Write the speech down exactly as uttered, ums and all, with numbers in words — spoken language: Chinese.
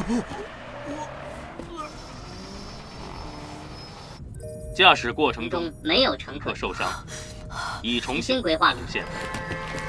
不， 驾驶过程中中没有乘客可受伤，已重新新规划路线。